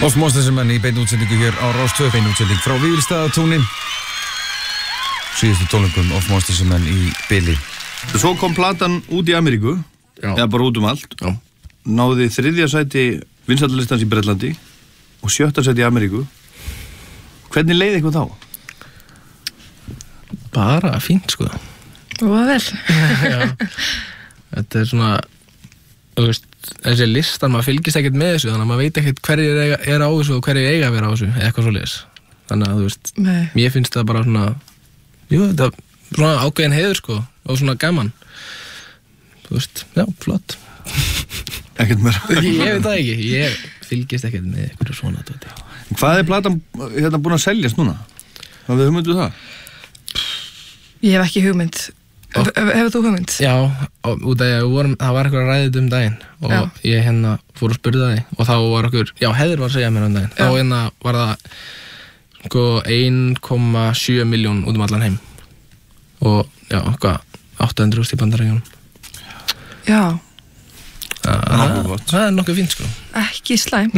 Of Monsters menn í beinni útsendingu hér á Rás 2, beinni útsending frá Vífilsstaðatúni. Síðustu tónleikum Of Monsters menn í bili. Svo kom platan út í Ameríku, eða bara út allt. Já. Náði 3. sæti vinsældarlistans í Bretlandi og 7. sæti í Ameríku. Hvernig leið eitthvað þá? Bara fínt, sko. Og vel. Já. Þetta svona, þú veist, þessi listar, maður fylgist ekkert með þessu, þannig að maður veit ekkert hverjir er á þessu og hverjir eiga að vera á þessu, eitthvað svoleiðis. Þannig að, þú veist, mér finnst það bara svona, þetta er svona ákveðin heiður, sko, og svona gaman. Þú veist, já, flott. Ekkert meira. Ég veit það ekki, ég fylgist ekkert með eitthvað svona, þú veit. Hvað er platan búin að seljast núna? Hafið þið hugmyndu það? Ég hef ekki hugmynd. Hefur þú hugmynd? Já, út af því það var eitthvað ræðið daginn og ég fór og spurði það og þá var okkur, Heiður var að segja mér daginn, þá var það sko 1,7 milljón út allan heim og eitthvað 800.000 í Bandaríkjunum. Já. Það er nokkuð fínt, sko. Ekki slæm.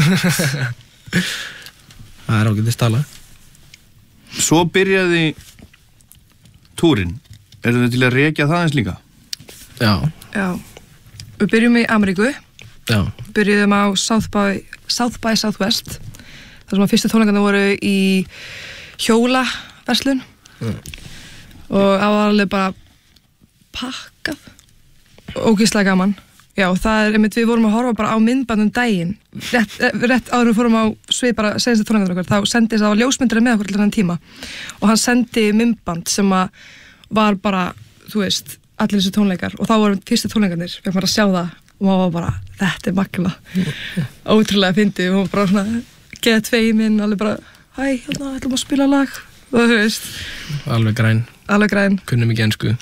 Það er ágætis tala. Svo byrjaði túrin. Er þetta til að rekja það eins líka? Já. Já. Við byrjum í Ameríku. Já. Byrjuðum á South by Southwest. þar sem að fyrstu tónleikarnir voru í hjólaverslun og það var alveg bara pakkað ógeðslega gaman. Já, það er einmitt, við vorum að horfa bara á myndband daginn, rétt áður við fórum á svið bara seinstu tónleikarnir okkar, þá sendi þess að ljósmyndari með okkur til þennan tíma og hann sendi myndband sem að var bara, þú veist, allir þessu tónleikar og þá vorum fyrstu tónleikarnir, við bara að sjá það og maður var bara, þetta er magna ótrúlega fyndið og maður bara svona geða tveimin, alveg bara hæ, hérna, ætlum að spila lag og þú veist alveg græn, kunnum ekki ensku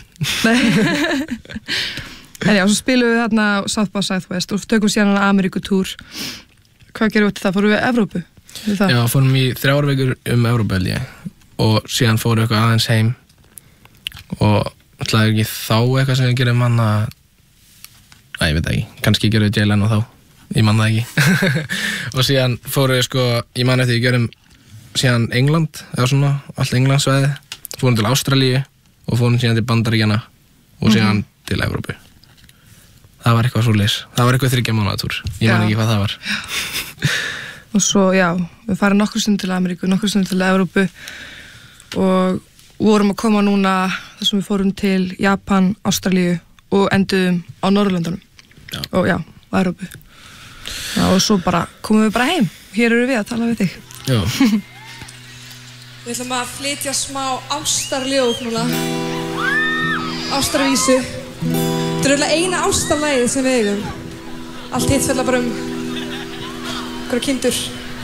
en já, svo spilum við þarna South by Southwest og tökum síðan hana Ameríkutúr. Hvað gerum við til það? Fórum við Evrópu? Já, fórum í 3 vikur Evrópu held ég og síðan fórum við eitthvað aðeins heim og ætlaði ekki þá eitthvað sem við gerum hann að ég veit ekki, kannski gerum við Jalen og þá ég man það ekki og síðan fórum við sko, ég man eftir við gerum síðan England eða svona, allt Englandsvæði fórum til Ástralíu og fórum síðan til Bandaríkjanna og síðan til Evrópu. Það var eitthvað svoleiðis, það var eitthvað 3 mánaða túr, ég man ekki hvað það var og svo, já, við farum nokkru stund til Ameríku, nokkru stund til Evrópu og vorum að koma núna þar sem við fórum til Japan, Ástralíu og enduðum á Norðurlöndunum og já, á Evrópu og svo bara komum við bara heim hér eru við að tala við þig Já Við ætlum að flytja smá ástarljóð núna ástarvísu þetta er auðvitað eina ástarlagið sem við eigum allt hitt fella bara einhverja kindur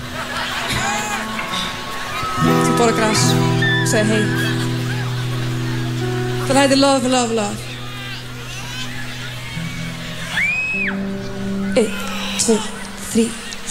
sem borða gras og segja hei það heitir Love, Love, Love 1, 2, 3